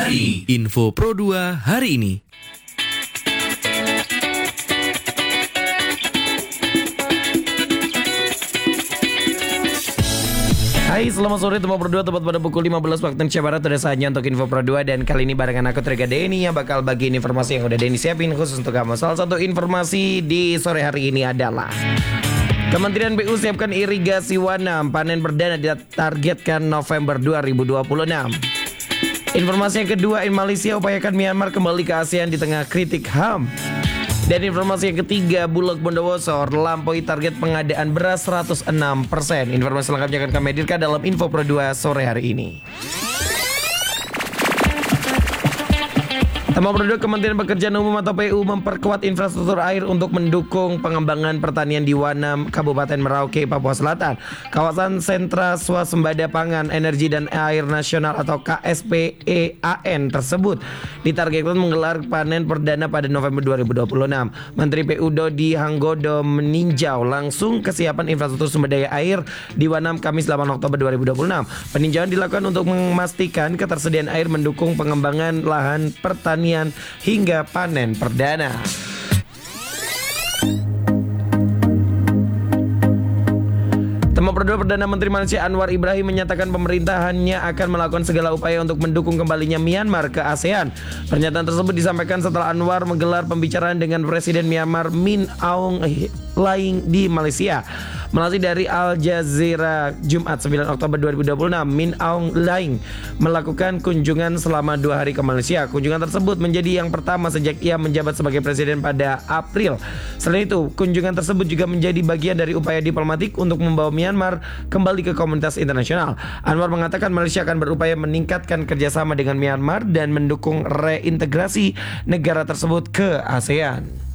hari. Info Pro 2 hari ini. Hai, selamat sore Tempo Pro 2, tepat pada pukul 15 waktu Indonesia Barat. Udah saatnya untuk Info Pro 2. Dan kali ini barengan aku Trega Denny yang bakal bagiin informasi yang udah Denny siapin khusus untuk kamu. Salah satu informasi di sore hari ini adalah Kementerian PU siapkan irigasi Wanam. Panen perdana ditargetkan November 2026. Informasi yang kedua, Malaysia upayakan Myanmar kembali ke ASEAN di tengah kritik HAM. Dan informasi yang ketiga, Bulog Bondowoso melampaui target pengadaan beras 106%. Informasi lengkapnya akan kami hadirkan dalam Info Pro 2 sore hari ini. Tempo Pro 2, Kementerian Pekerjaan Umum atau PU memperkuat infrastruktur air untuk mendukung pengembangan pertanian di Wanam, Kabupaten Merauke, Papua Selatan. Kawasan Sentra Swasembada Pangan, Energi dan Air Nasional atau KSPEAN tersebut ditargetkan menggelar panen perdana pada November 2026. Menteri PU Dodi Hanggodo meninjau langsung kesiapan infrastruktur sumber daya air di Wanam Kamis 8 Oktober 2026. Peninjauan dilakukan untuk memastikan ketersediaan air mendukung pengembangan lahan pertanian hingga panen perdana. Tempo Pro 2, Perdana Menteri Malaysia Anwar Ibrahim menyatakan pemerintahannya akan melakukan segala upaya untuk mendukung kembalinya Myanmar ke ASEAN. Pernyataan tersebut disampaikan setelah Anwar menggelar pembicaraan dengan Presiden Myanmar Min Aung Hlaing di Malaysia. Melansir dari Al Jazeera Jumat 9 Oktober 2026, Min Aung Hlaing melakukan kunjungan selama 2 hari ke Malaysia. Kunjungan tersebut menjadi yang pertama sejak ia menjabat sebagai presiden pada April. Selain itu, kunjungan tersebut juga menjadi bagian dari upaya diplomatik untuk membawa Myanmar kembali ke komunitas internasional. Anwar mengatakan Malaysia akan berupaya meningkatkan kerjasama dengan Myanmar dan mendukung reintegrasi negara tersebut ke ASEAN.